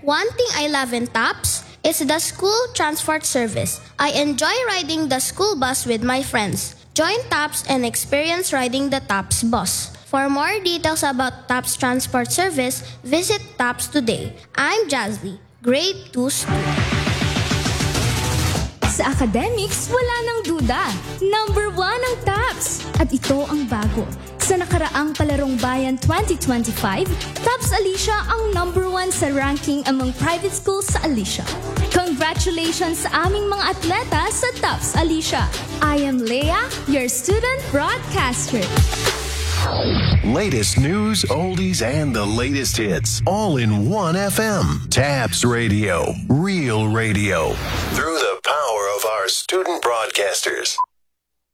One thing I love in TAPS is the school transport service. I enjoy riding the school bus with my friends. Join TAPS and experience riding the TAPS bus. For more details about TAPS transport service, visit TAPS today. I'm Jazzy, grade 2 student. Sa academics, wala nang duda. Number 1 ang TAPS. At ito ang bago. Sa nakaraang Palarong Bayan 2025, TAPS Alicia ang number 1 sa ranking among private schools sa Alicia. Congratulations sa aming mga atleta sa TAPS Alicia. I am Leah, your student broadcaster. Latest news, oldies, and the latest hits, all in one FM. TAPS Radio, real radio. Through the power of our student broadcasters.